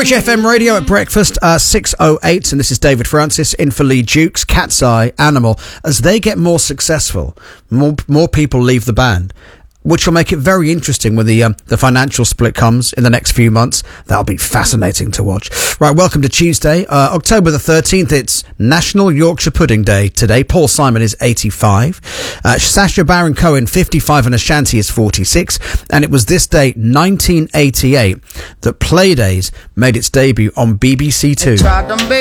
Rich FM Radio at breakfast, 6:08, and this is David Francis in for Lee Dukes, Cat's Eye, Animal. As they get more successful, more people leave the band, which will make it very interesting when the financial split comes in the next few months. That'll be fascinating to watch. Right, welcome to Tuesday, October the 13th. It's National Yorkshire Pudding Day today. Paul Simon is 85. Sacha Baron Cohen, 55, and Ashanti is 46. And it was this day, 1988, that Playdays made its debut on BBC Two.